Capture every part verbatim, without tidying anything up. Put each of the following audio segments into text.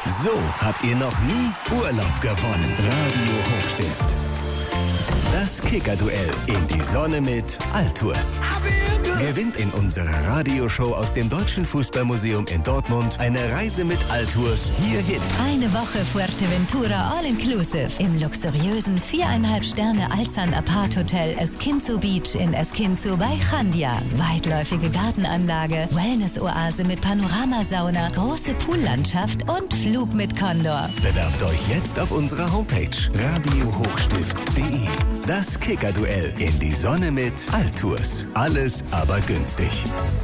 So habt ihr noch nie Urlaub gewonnen. Radio Hochstift. Das Kicker-Duell in die Sonne mit Altours. Gewinnt in unserer Radioshow aus dem Deutschen Fußballmuseum in Dortmund eine Reise mit Altours hierhin. Eine Woche Fuerteventura All-Inclusive im luxuriösen viereinhalb Sterne Alzan Apart Hotel Esquinzo Beach in Esquinzo bei Chandia. Weitläufige Gartenanlage, Wellness-Oase mit Panoramasauna, große Poollandschaft und Flug mit Condor. Bewerbt euch jetzt auf unserer Homepage radio hochstift punkt de. Das Kicker-Duell in die Sonne mit Altours. Alles aber günstig.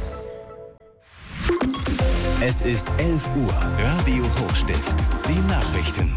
Es ist elf Uhr. Radio Hochstift. Die Nachrichten.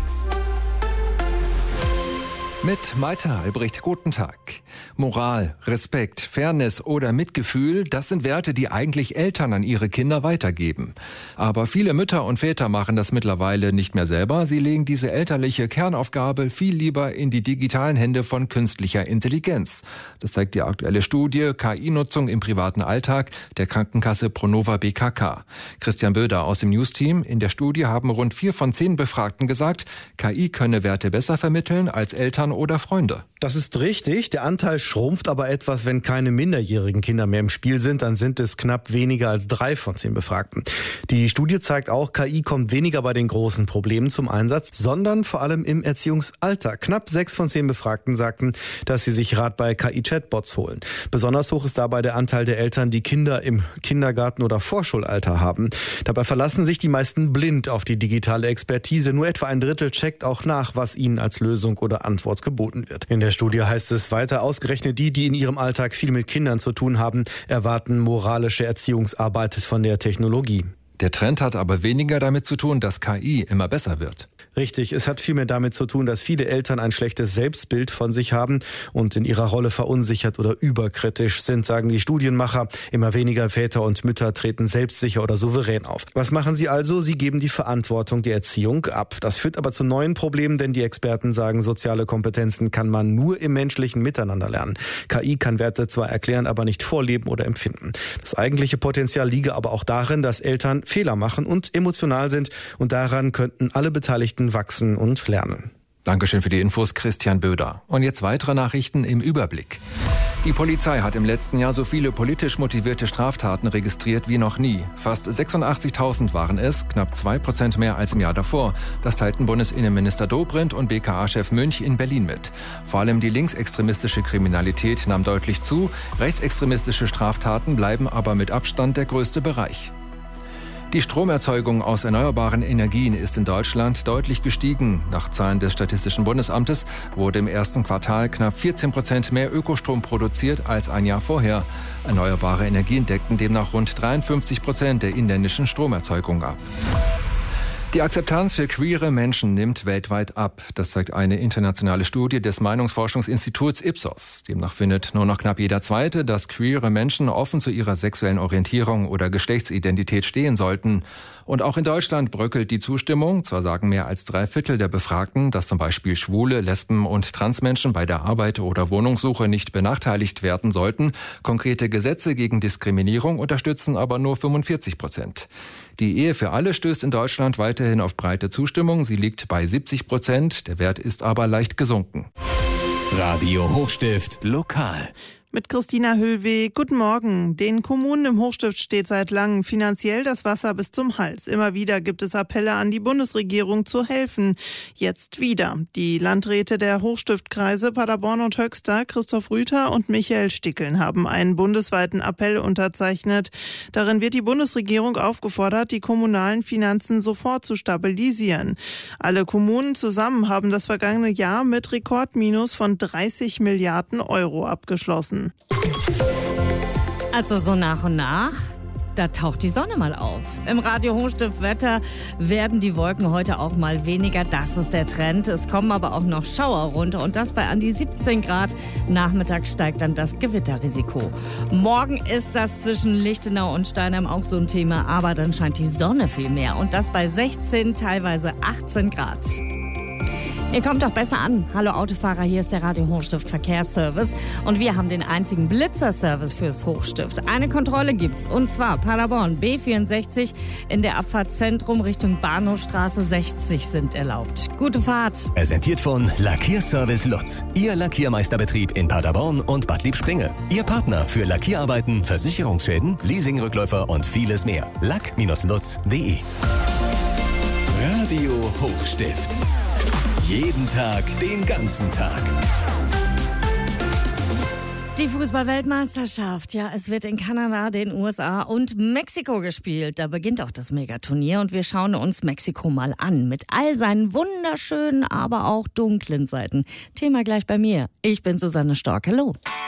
Mit Maita Albrecht, guten Tag. Moral, Respekt, Fairness oder Mitgefühl, das sind Werte, die eigentlich Eltern an ihre Kinder weitergeben. Aber viele Mütter und Väter machen das mittlerweile nicht mehr selber. Sie legen diese elterliche Kernaufgabe viel lieber in die digitalen Hände von künstlicher Intelligenz. Das zeigt die aktuelle Studie K I-Nutzung im privaten Alltag der Krankenkasse Pronova B K K. Christian Böder aus dem News-Team. In der Studie haben rund vier von zehn Befragten gesagt, K I könne Werte besser vermitteln als Eltern oder Freunde. Das ist richtig. Der Anteil schrumpft aber etwas, wenn keine minderjährigen Kinder mehr im Spiel sind. Dann sind es knapp weniger als drei von zehn Befragten. Die Studie zeigt auch, K I kommt weniger bei den großen Problemen zum Einsatz, sondern vor allem im Erziehungsalter. Knapp sechs von zehn Befragten sagten, dass sie sich Rat bei K I-Chatbots holen. Besonders hoch ist dabei der Anteil der Eltern, die Kinder im Kindergarten- oder Vorschulalter haben. Dabei verlassen sich die meisten blind auf die digitale Expertise. Nur etwa ein Drittel checkt auch nach, was ihnen als Lösung oder Antwort geboten wird. In der Studie heißt es weiter, ausgerechnet die, die in ihrem Alltag viel mit Kindern zu tun haben, erwarten moralische Erziehungsarbeit von der Technologie. Der Trend hat aber weniger damit zu tun, dass K I immer besser wird. Richtig, es hat vielmehr damit zu tun, dass viele Eltern ein schlechtes Selbstbild von sich haben und in ihrer Rolle verunsichert oder überkritisch sind, sagen die Studienmacher. Immer weniger Väter und Mütter treten selbstsicher oder souverän auf. Was machen sie also? Sie geben die Verantwortung der Erziehung ab. Das führt aber zu neuen Problemen, denn die Experten sagen, soziale Kompetenzen kann man nur im menschlichen Miteinander lernen. K I kann Werte zwar erklären, aber nicht vorleben oder empfinden. Das eigentliche Potenzial liege aber auch darin, dass Eltern Fehler machen und emotional sind, und daran könnten alle Beteiligten wachsen und lernen. Dankeschön für die Infos, Christian Böder. Und jetzt weitere Nachrichten im Überblick. Die Polizei hat im letzten Jahr so viele politisch motivierte Straftaten registriert wie noch nie. Fast sechsundachtzigtausend waren es, knapp zwei Prozent mehr als im Jahr davor. Das teilten Bundesinnenminister Dobrindt und B K A-Chef Münch in Berlin mit. Vor allem die linksextremistische Kriminalität nahm deutlich zu. Rechtsextremistische Straftaten bleiben aber mit Abstand der größte Bereich. Die Stromerzeugung aus erneuerbaren Energien ist in Deutschland deutlich gestiegen. Nach Zahlen des Statistischen Bundesamtes wurde im ersten Quartal knapp vierzehn Prozent mehr Ökostrom produziert als ein Jahr vorher. Erneuerbare Energien deckten demnach rund dreiundfünfzig Prozent der inländischen Stromerzeugung ab. Die Akzeptanz für queere Menschen nimmt weltweit ab. Das zeigt eine internationale Studie des Meinungsforschungsinstituts Ipsos. Demnach findet nur noch knapp jeder Zweite, dass queere Menschen offen zu ihrer sexuellen Orientierung oder Geschlechtsidentität stehen sollten. Und auch in Deutschland bröckelt die Zustimmung. Zwar sagen mehr als drei Viertel der Befragten, dass zum Beispiel Schwule, Lesben und Transmenschen bei der Arbeit oder Wohnungssuche nicht benachteiligt werden sollten. Konkrete Gesetze gegen Diskriminierung unterstützen aber nur fünfundvierzig Prozent. Die Ehe für alle stößt in Deutschland weiterhin auf breite Zustimmung. Sie liegt bei siebzig Prozent. Der Wert ist aber leicht gesunken. Radio Hochstift lokal. Mit Christina Höllweg. Guten Morgen. Den Kommunen im Hochstift steht seit langem finanziell das Wasser bis zum Hals. Immer wieder gibt es Appelle an die Bundesregierung zu helfen. Jetzt wieder. Die Landräte der Hochstiftkreise Paderborn und Höxter, Christoph Rüther und Michael Stickeln, haben einen bundesweiten Appell unterzeichnet. Darin wird die Bundesregierung aufgefordert, die kommunalen Finanzen sofort zu stabilisieren. Alle Kommunen zusammen haben das vergangene Jahr mit Rekordminus von dreißig Milliarden Euro abgeschlossen. Also so nach und nach, da taucht die Sonne mal auf. Im Radio Hochstift Wetter werden die Wolken heute auch mal weniger. Das ist der Trend. Es kommen aber auch noch Schauer runter und das bei an die siebzehn Grad. Nachmittags steigt dann das Gewitterrisiko. Morgen ist das zwischen Lichtenau und Steinheim auch so ein Thema, aber dann scheint die Sonne viel mehr und das bei sechzehn, teilweise achtzehn Grad. Ihr kommt doch besser an. Hallo Autofahrer, hier ist der Radio Hochstift Verkehrsservice und wir haben den einzigen Blitzerservice fürs Hochstift. Eine Kontrolle gibt's und zwar Paderborn B vierundsechzig in der Abfahrt Zentrum Richtung Bahnhofstraße sechzig sind erlaubt. Gute Fahrt. Präsentiert von Lackierservice Lutz. Ihr Lackiermeisterbetrieb in Paderborn und Bad Liebspringe. Ihr Partner für Lackierarbeiten, Versicherungsschäden, Leasingrückläufer und vieles mehr. lack Bindestrich lutz punkt de Radio Hochstift. Jeden Tag, den ganzen Tag. Die Fußball-Weltmeisterschaft, ja, es wird in Kanada, den U S A und Mexiko gespielt. Da beginnt auch das Megaturnier und wir schauen uns Mexiko mal an. Mit all seinen wunderschönen, aber auch dunklen Seiten. Thema gleich bei mir. Ich bin Susanne Stork. Hallo.